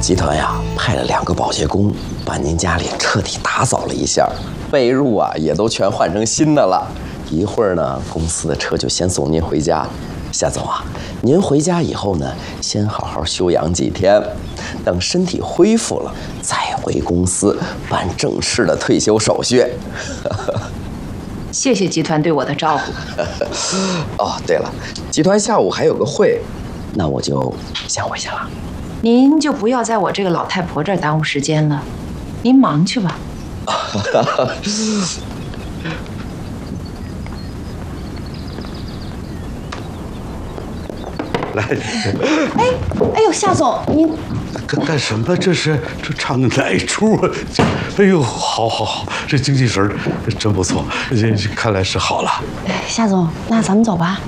集团呀派了2个保洁工，把您家里彻底打扫了一下，被褥啊也都全换成新的了。一会儿呢，公司的车就先送您回家。夏总啊，您回家以后呢，先好好休养几天，等身体恢复了，再回公司办正式的退休手续。 谢谢集团对我的照顾。 哦，对了，集团下午还有个会，那我就先回去了。 您就不要在我这个老太婆这儿耽误时间了，您忙去吧。 来， 哎呦，夏总，您干什么？这是唱哪出啊？哎呦，好，这精气神儿真不错，这看来是好了。 夏总，那咱们走吧。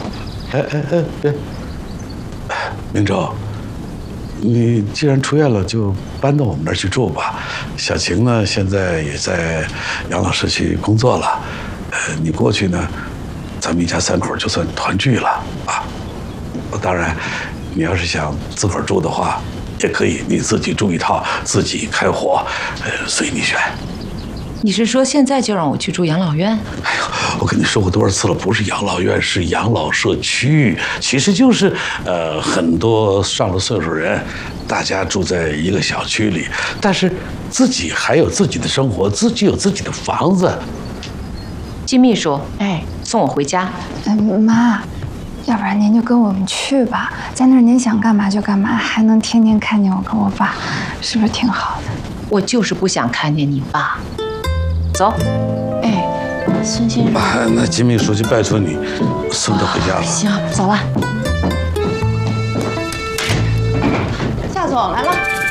明州，你既然出院了，就搬到我们那儿去住吧。小晴呢，现在也在养老社区工作了。你过去呢，咱们一家3口就算团聚了啊。当然，你要是想自个儿住的话，也可以，你自己住一套，自己开火，随你选。 你是说现在就让我去住养老院？ 哎呦，我跟你说过多少次了，不是养老院，是养老社区，其实就是很多上了岁数人，大家住在一个小区里，但是自己还有自己的生活，自己有自己的房子。 金秘书， 哎， 送我回家。 妈，要不然您就跟我们去吧，在那儿您想干嘛就干嘛，还能天天看见我跟我爸，是不是挺好的？ 我就是不想看见你爸。走。 哎，孙先生， 那金秘书就拜托你送他回家了。 行，走了。夏总来了。